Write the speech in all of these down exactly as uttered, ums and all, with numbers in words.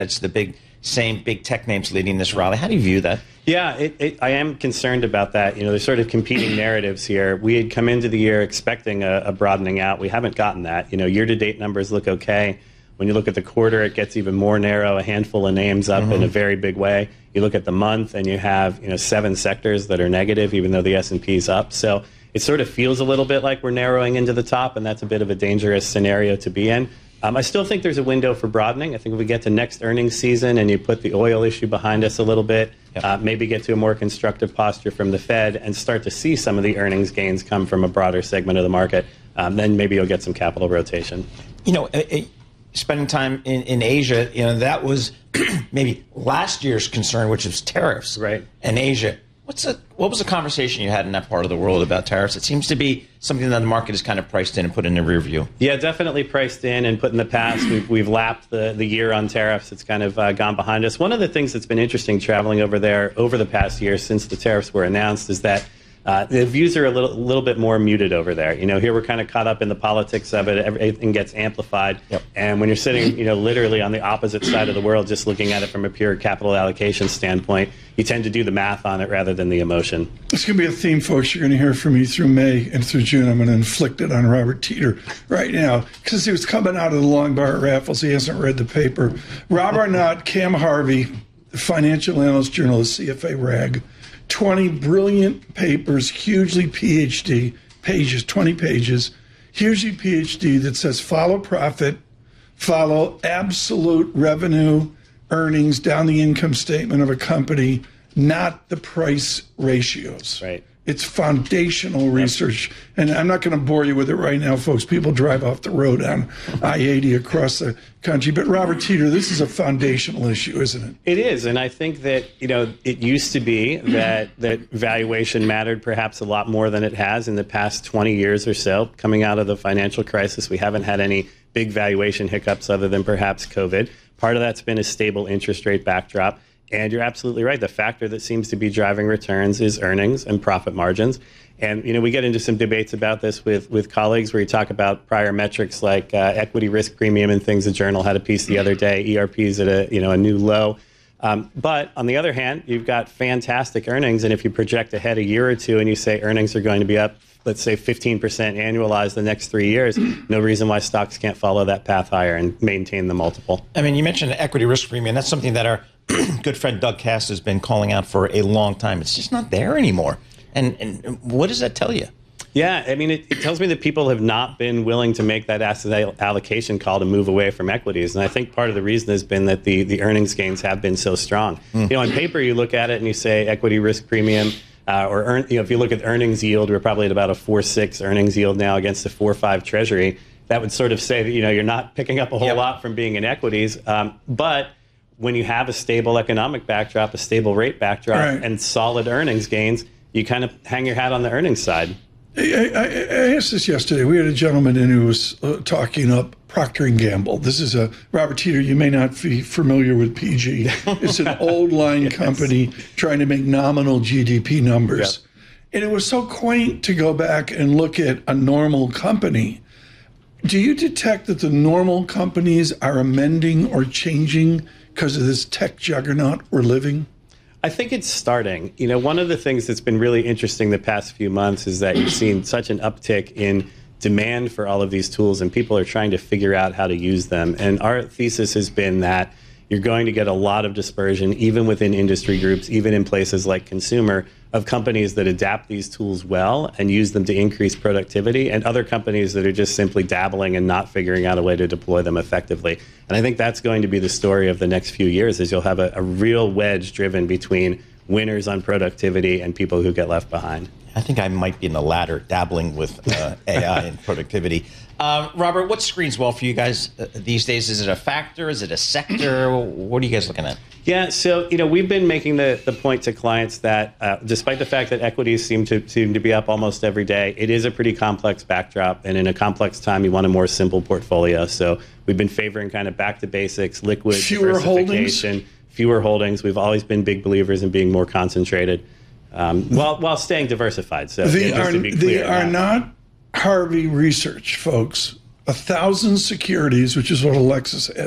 It's the big same big tech names leading this rally. How do you view that? Yeah, it, it, I am concerned about that. You know, there's sort of competing narratives here. We had come into the year expecting a, a broadening out. We haven't gotten that. You know, year-to-date numbers look okay. When you look at the quarter, it gets even more narrow, a handful of names up mm-hmm. in a very big way. You look at the month, and you have, you know, seven sectors that are negative, even though the S and P is up. So it sort of feels a little bit like we're narrowing into the top, and that's a bit of a dangerous scenario to be in. Um, I still think there's a window for broadening. I think if we get to next earnings season and you put the oil issue behind us a little bit, yep. uh, maybe get to a more constructive posture from the Fed and start to see some of the earnings gains come from a broader segment of the market, um, then maybe you'll get some capital rotation. You know, uh, uh, spending time in, in Asia, you know, that was maybe last year's concern, which was tariffs. Right. In Asia. What's a, what was the conversation you had in that part of the world about tariffs? It seems to be something that the market is kind of priced in and put in the rear view. Yeah, definitely priced in and put in the past. We've, we've lapped the, the year on tariffs. It's kind of uh, gone behind us. One of the things that's been interesting traveling over there over the past year since the tariffs were announced is that Uh, the views are a little, little bit more muted over there. You know, here we're kind of caught up in the politics of it. Everything gets amplified. Yep. And when you're sitting, you know, literally on the opposite side of the world, just looking at it from a pure capital allocation standpoint, you tend to do the math on it rather than the emotion. It's going to be a theme, folks. You're going to hear from me through May and through June. I'm going to inflict it on Robert Teeter right now because he was coming out of the long bar at Raffles. He hasn't read the paper. Rob Arnott, Cam Harvey, the financial analyst journalist, C F A Rag. twenty brilliant papers, hugely P H D, pages, twenty pages, hugely P H D that says follow profit, follow absolute revenue, earnings down the income statement of a company, not the price ratios. Right. It's foundational research. And I'm not going to bore you with it right now, folks. People drive off the road on I eighty across the country. But Robert Teeter, this is a foundational issue, isn't it? It is. And I think that, you know, it used to be that, that valuation mattered perhaps a lot more than it has in the past twenty years or so. Coming out of the financial crisis, we haven't had any big valuation hiccups other than perhaps COVID. Part of that's been a stable interest rate backdrop. And you're absolutely right. The factor that seems to be driving returns is earnings and profit margins. And, you know, we get into some debates about this with, with colleagues where you talk about prior metrics like uh, equity risk premium and things. The Journal had a piece the other day, E R P's at a, you know, a new low. Um, but on the other hand, you've got fantastic earnings. And if you project ahead a year or two and you say earnings are going to be up, let's say fifteen percent annualized the next three years, no reason why stocks can't follow that path higher and maintain the multiple. I mean, you mentioned equity risk premium. That's something that our good friend Doug Cass has been calling out for a long time. It's just not there anymore. And, and what does that tell you? Yeah, I mean, it, it tells me that people have not been willing to make that asset allocation call to move away from equities. And I think part of the reason has been that the, the earnings gains have been so strong. Mm. You know, on paper, you look at it and you say equity risk premium, uh, or earn, you know, if you look at earnings yield, we're probably at about a four six earnings yield now against a four five treasury. That would sort of say that, you know, you're not picking up a whole yep. lot from being in equities. Um, but when you have a stable economic backdrop, a stable rate backdrop, right. and solid earnings gains, you kind of hang your hat on the earnings side. I, I, I asked this yesterday. We had a gentleman in who was uh, talking up Procter and Gamble. This is a, Robert Teeter, you may not be familiar with P G. It's an old line yes. company trying to make nominal G D P numbers. Yep. And it was so quaint to go back and look at a normal company. Do you detect that the normal companies are amending or changing because of this tech juggernaut we're living? I think it's starting. You know, one of the things that's been really interesting the past few months is that you've seen such an uptick in demand for all of these tools, and people are trying to figure out how to use them. And our thesis has been that you're going to get a lot of dispersion, even within industry groups, even in places like consumer, of companies that adapt these tools well and use them to increase productivity, and other companies that are just simply dabbling and not figuring out a way to deploy them effectively. And I think that's going to be the story of the next few years, is you'll have a, a real wedge driven between winners on productivity and people who get left behind. I think I might be in the latter, dabbling with uh, A I and productivity. Uh, Robert, what screens well for you guys uh, these days? Is it a factor? Is it a sector? What are you guys looking at? Yeah, so you know we've been making the, the point to clients that uh, despite the fact that equities seem to seem to be up almost every day, it is a pretty complex backdrop, and in a complex time, you want a more simple portfolio. So we've been favoring kind of back to basics, liquid fewer diversification, holdings. fewer holdings. We've always been big believers in being more concentrated, um, while while staying diversified. So they yeah, are to be clear they are not Harvey research, folks. A thousand securities, which is what Alexis has,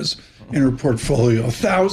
in her portfolio. Thousands